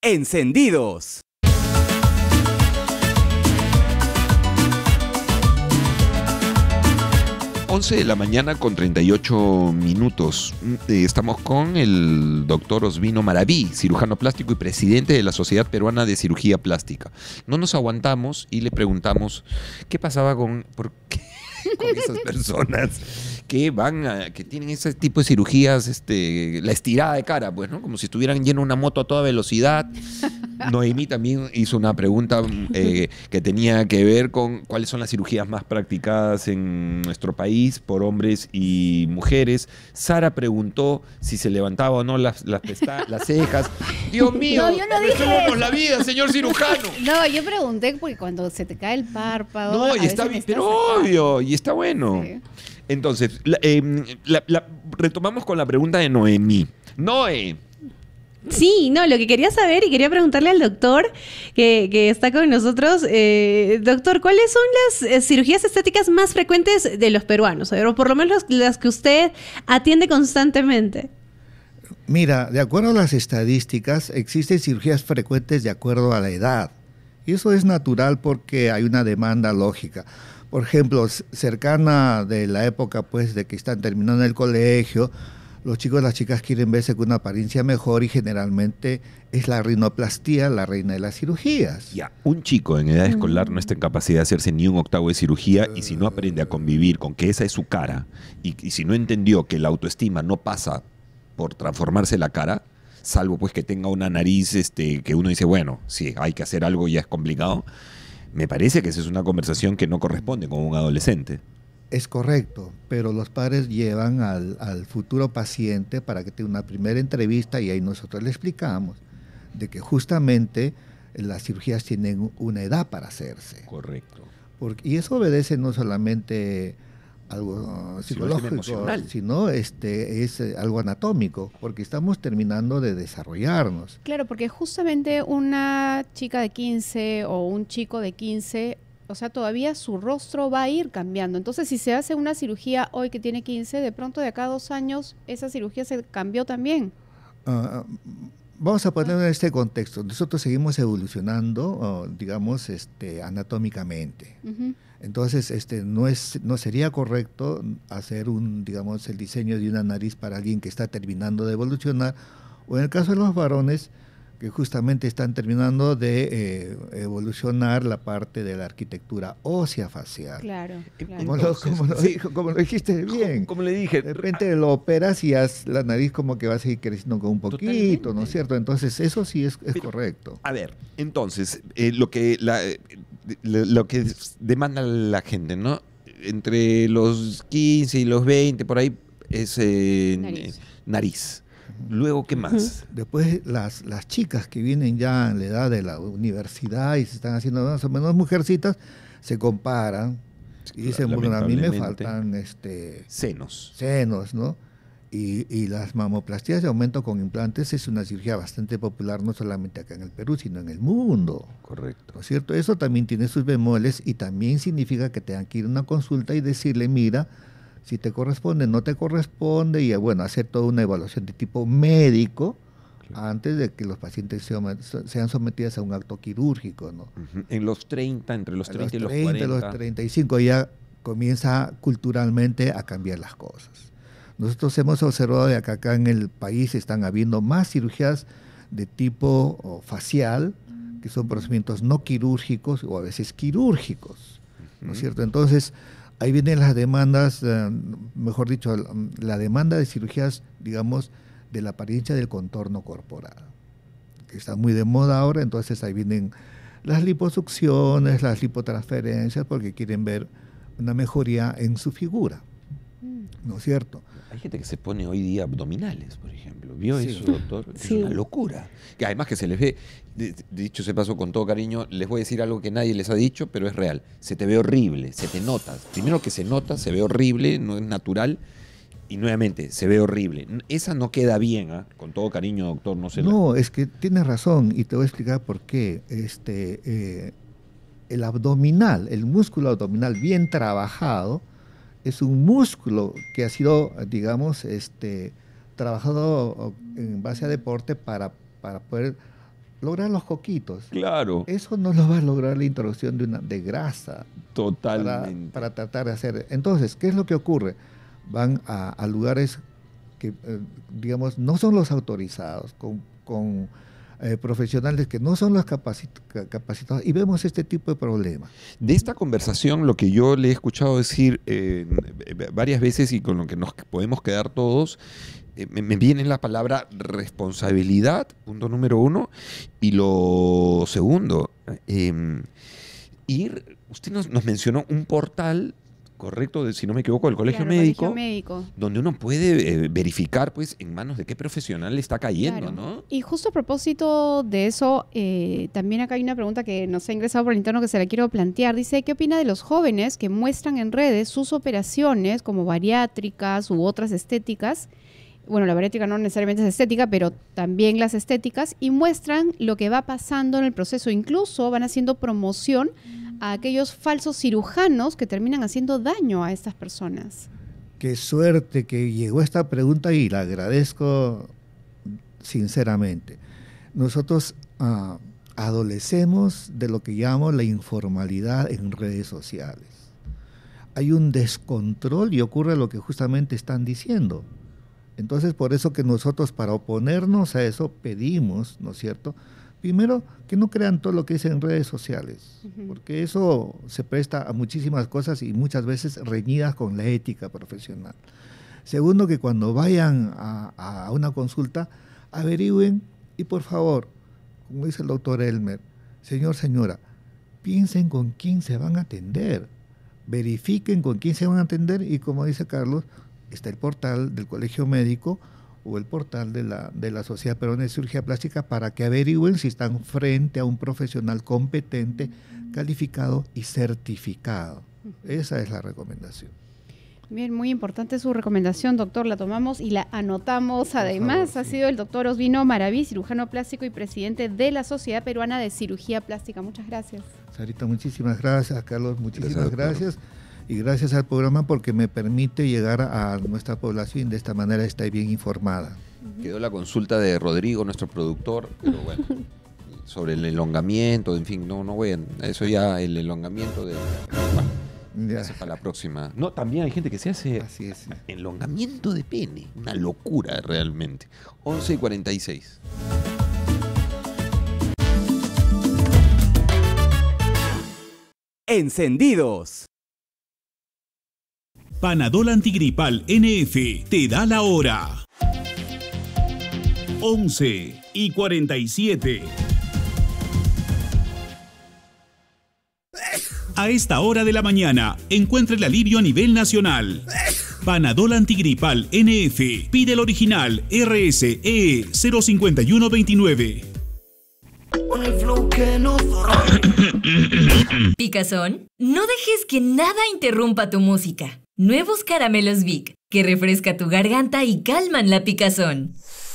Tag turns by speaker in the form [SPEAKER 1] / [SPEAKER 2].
[SPEAKER 1] encendidos.
[SPEAKER 2] 11 de la mañana con 38 minutos. Estamos con el doctor Osvino Maraví, cirujano plástico y presidente de la Sociedad Peruana de Cirugía Plástica. No nos aguantamos y le preguntamos qué pasaba con esas personas que tienen ese tipo de cirugías, la estirada de cara, pues, ¿no? Como si estuvieran yendo una moto a toda velocidad. Noemí también hizo una pregunta que tenía que ver con cuáles son las cirugías más practicadas en nuestro país por hombres y mujeres. Sara preguntó si se levantaba o no las cejas. Dios mío,
[SPEAKER 3] no, yo no dije eso.
[SPEAKER 2] la vida, señor cirujano.
[SPEAKER 3] No, yo pregunté porque cuando se te cae el párpado.
[SPEAKER 2] No, y está bien, pero obvio, y está bueno. Sí. Entonces, retomamos con la pregunta de Noemí. Noé.
[SPEAKER 4] Sí, no, lo que quería saber y quería preguntarle al doctor que está con nosotros, doctor, ¿cuáles son las cirugías estéticas más frecuentes de los peruanos? O por lo menos las que usted atiende constantemente.
[SPEAKER 5] Mira, de acuerdo a las estadísticas, existen cirugías frecuentes de acuerdo a la edad. Y eso es natural porque hay una demanda lógica. Por ejemplo, cercana de la época pues de que están terminando el colegio, los chicos y las chicas quieren verse con una apariencia mejor y generalmente es la rinoplastia la reina de las cirugías.
[SPEAKER 2] Ya, un chico en edad escolar no está en capacidad de hacerse ni un octavo de cirugía y si no aprende a convivir con que esa es su cara y si no entendió que la autoestima no pasa por transformarse la cara, salvo pues que tenga una nariz que uno dice, bueno, sí, hay que hacer algo, ya es complicado. Me parece que esa es una conversación que no corresponde con un adolescente.
[SPEAKER 5] Es correcto, pero los padres llevan al futuro paciente para que tenga una primera entrevista y ahí nosotros le explicamos de que justamente las cirugías tienen una edad para hacerse.
[SPEAKER 2] Correcto.
[SPEAKER 5] Y eso obedece no solamente algo psicológico,
[SPEAKER 2] emocional,
[SPEAKER 5] sino es algo anatómico, porque estamos terminando de desarrollarnos.
[SPEAKER 3] Claro, porque justamente una chica de 15 o un chico de 15, o sea, todavía su rostro va a ir cambiando. Entonces, si se hace una cirugía hoy que tiene 15, de pronto de acá a 2 años, esa cirugía se cambió también.
[SPEAKER 5] Vamos a ponerlo en este contexto. Nosotros seguimos evolucionando, digamos, anatómicamente. Uh-huh. Entonces, no sería correcto hacer el diseño de una nariz para alguien que está terminando de evolucionar, o en el caso de los varones, que justamente están terminando de evolucionar la parte de la arquitectura ósea facial.
[SPEAKER 3] Claro.
[SPEAKER 5] Como lo dijiste bien.
[SPEAKER 2] Como le dije.
[SPEAKER 5] De repente lo operas y la nariz como que va a seguir creciendo con un poquito, totalmente. ¿No es cierto? Entonces, eso sí es correcto.
[SPEAKER 2] A ver, entonces, lo que demanda la gente, ¿no? Entre los 15 y los 20, por ahí, es nariz. Luego, ¿qué más?
[SPEAKER 5] Después, las chicas que vienen ya en la edad de la universidad y se están haciendo más o menos mujercitas, se comparan y dicen, bueno, a mí me faltan
[SPEAKER 2] senos,
[SPEAKER 5] ¿no? Y las mamoplastías de aumento con implantes es una cirugía bastante popular, no solamente acá en el Perú, sino en el mundo.
[SPEAKER 2] Correcto.
[SPEAKER 5] ¿No es cierto? Eso también tiene sus bemoles y también significa que tengan que ir a una consulta y decirle, mira, si te corresponde, no te corresponde, y bueno, hacer toda una evaluación de tipo médico, claro, antes de que los pacientes sean sometidos a un acto quirúrgico, ¿no?
[SPEAKER 2] Uh-huh. Entre los 30 y los 40.
[SPEAKER 5] Los 35 ya comienza culturalmente a cambiar las cosas. Nosotros hemos observado de que acá en el país están habiendo más cirugías de tipo facial, que son procedimientos no quirúrgicos o a veces quirúrgicos, ¿no es cierto? Entonces, ahí vienen las demandas, mejor dicho, la demanda de cirugías, digamos, de la apariencia del contorno corporal, que está muy de moda ahora. Entonces ahí vienen las liposucciones, las lipotransferencias, porque quieren ver una mejoría en su figura, ¿no es cierto?
[SPEAKER 2] Hay gente que se pone hoy día abdominales, por ejemplo. ¿Vio eso, doctor?
[SPEAKER 4] Sí.
[SPEAKER 2] Es una locura. Que además que se les ve, dicho se pasó con todo cariño, les voy a decir algo que nadie les ha dicho, pero es real. Se te ve horrible, se te nota. Primero que se nota, se ve horrible, no es natural. Y nuevamente, se ve horrible. Esa no queda bien, ¿eh? Con todo cariño, doctor, no sé.
[SPEAKER 5] No, es que tienes razón y te voy a explicar por qué. El abdominal, el músculo abdominal bien trabajado, es un músculo que ha sido, digamos, trabajado en base a deporte para poder lograr los coquitos.
[SPEAKER 2] Claro.
[SPEAKER 5] Eso no lo va a lograr la introducción de grasa.
[SPEAKER 2] Totalmente.
[SPEAKER 5] Para tratar de hacer. Entonces, ¿qué es lo que ocurre? Van a lugares que, digamos, no son los autorizados, con profesionales que no son los capacitados, y vemos este tipo de problemas.
[SPEAKER 2] De esta conversación, lo que yo le he escuchado decir varias veces y con lo que nos podemos quedar todos, me viene la palabra responsabilidad, punto número 1, y lo segundo, usted nos mencionó un portal, correcto, si no me equivoco, del Colegio Médico, donde uno puede verificar, pues, en manos de qué profesional está cayendo, ¿no?
[SPEAKER 3] Y justo a propósito de eso, también acá hay una pregunta que nos ha ingresado por el interno que se la quiero plantear. Dice, ¿qué opina de los jóvenes que muestran en redes sus operaciones como bariátricas u otras estéticas? Bueno, la bariátrica no necesariamente es estética, pero también las estéticas, y muestran lo que va pasando en el proceso. Incluso van haciendo promoción a aquellos falsos cirujanos que terminan haciendo daño a estas personas.
[SPEAKER 5] Qué suerte que llegó esta pregunta y la agradezco sinceramente. Nosotros adolecemos de lo que llamamos la informalidad en redes sociales. Hay un descontrol y ocurre lo que justamente están diciendo. Entonces, por eso que nosotros, para oponernos a eso, pedimos, ¿no es cierto?, primero, que no crean todo lo que dicen en redes sociales, porque eso se presta a muchísimas cosas y muchas veces reñidas con la ética profesional. Segundo, que cuando vayan a una consulta, averigüen y, por favor, como dice el doctor Elmer, señor, señora, piensen con quién se van a atender, verifiquen con quién se van a atender y, como dice Carlos, está el portal del Colegio Médico o el portal de la Sociedad Peruana de Cirugía Plástica para que averigüen si están frente a un profesional competente, calificado y certificado. Esa es la recomendación.
[SPEAKER 3] Bien, muy importante su recomendación, doctor. La tomamos y la anotamos. Además, ha sido el doctor Osvino Maraví, cirujano plástico y presidente de la Sociedad Peruana de Cirugía Plástica. Muchas gracias.
[SPEAKER 5] Sarita, muchísimas gracias. Carlos, muchísimas gracias. Y gracias al programa porque me permite llegar a nuestra población y de esta manera está bien informada.
[SPEAKER 2] Quedó la consulta de Rodrigo, nuestro productor, pero bueno, sobre el elongamiento, en fin, no voy a... Eso ya, el elongamiento de... Bueno, para la próxima. No, también hay gente que se hace elongamiento de pene. Una locura realmente. 11:46.
[SPEAKER 1] Encendidos.
[SPEAKER 6] Panadol Antigripal NF te da la hora. 11:47. A esta hora de la mañana, encuentra el alivio a nivel nacional. Panadol Antigripal NF. Pide el original RSE 05129.
[SPEAKER 7] Picazón, no dejes que nada interrumpa tu música. Nuevos caramelos Vic, que refresca tu garganta y calman la picazón.